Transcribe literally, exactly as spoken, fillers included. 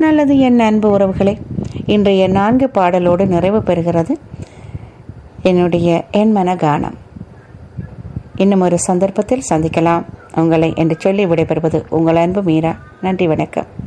நல்லது என் அன்பு உறவுகளே, இன்றைய நான்கு பாடலோடு நிறைவு பெறுகிறது என்னுடைய என் மன கானம். இன்னும் ஒரு சந்தர்ப்பத்தில் சந்திக்கலாம் உங்களை என்று சொல்லி விடைபெறுவது உங்கள் அன்பு மீரா. நன்றி, வணக்கம்.